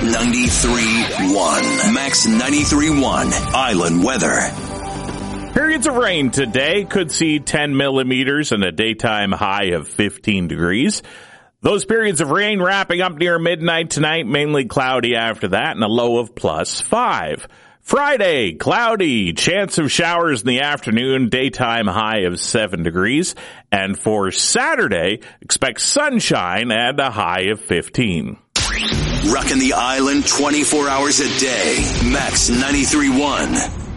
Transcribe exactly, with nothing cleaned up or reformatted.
ninety-three point one. Max ninety-three point one. Island weather. Periods of rain today could see ten millimeters and a daytime high of fifteen degrees. Those periods of rain wrapping up near midnight tonight, mainly cloudy after that, and a low of plus five. Friday, cloudy, chance of showers in the afternoon, daytime high of seven degrees. And for Saturday, expect sunshine and a high of fifteen. Rocking the island twenty-four hours a day. Max ninety-three point one.